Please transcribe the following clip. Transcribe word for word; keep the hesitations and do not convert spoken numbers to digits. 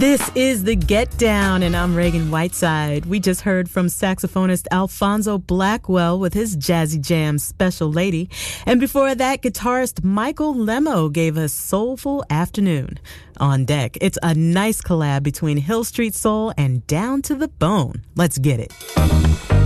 This is The Get Down, and I'm Reagan Whiteside. We just heard from saxophonist Alfonso Blackwell with his jazzy jam, Special Lady. And before that, guitarist Michael Lemo gave us Soulful Afternoon. On deck, it's a nice collab between Hill Street Soul and Down to the Bone. Let's get it.